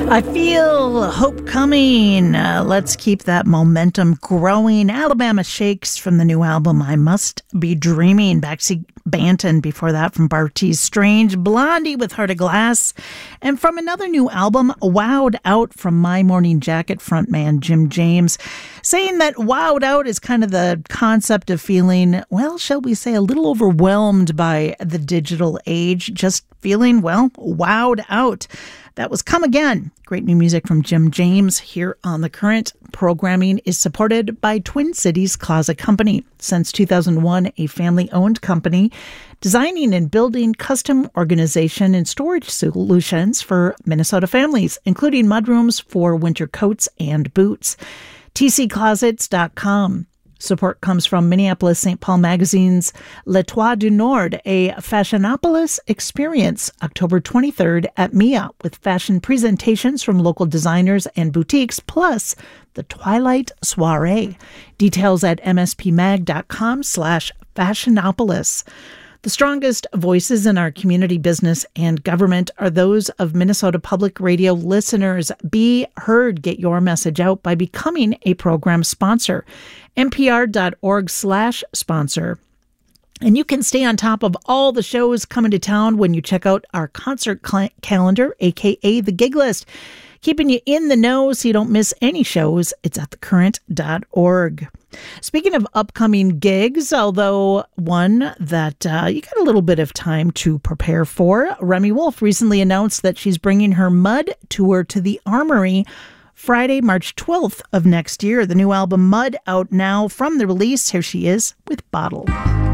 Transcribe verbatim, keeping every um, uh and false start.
I feel hope coming. Uh, let's keep that momentum growing. Alabama Shakes from the new album I Must Be Dreaming. Baxi Banton before that from Bartees Strange. Blondie with Heart of Glass. And from another new album, Wowed Out from My Morning Jacket frontman Jim James. Saying that wowed out is kind of the concept of feeling, well, shall we say, a little overwhelmed by the digital age. Just feeling, well, wowed out. That was Come Again. Great new music from Jim James here on The Current. Programming is supported by Twin Cities Closet Company. Since two thousand one, a family-owned company designing and building custom organization and storage solutions for Minnesota families, including mudrooms for winter coats and boots. T C closets dot com. Support comes from Minneapolis Saint Paul Magazine's Le Toit du Nord, a Fashionopolis experience, October twenty-third at M I A, with fashion presentations from local designers and boutiques, plus the Twilight Soiree. Details at mspmag.com slash fashionopolis. The strongest voices in our community, business, and government are those of Minnesota Public Radio listeners. Be heard. Get your message out by becoming a program sponsor. npr.org slash sponsor. And you can stay on top of all the shows coming to town when you check out our concert cl- calendar, a k a the Gig List. Keeping you in the know so you don't miss any shows. It's at the current dot org. Speaking of upcoming gigs, although one that uh, you got a little bit of time to prepare for, Remi Wolf recently announced that she's bringing her Mud tour to the Armory Friday, March twelfth of next year. The new album Mud out now from the release. Here she is with Bottle.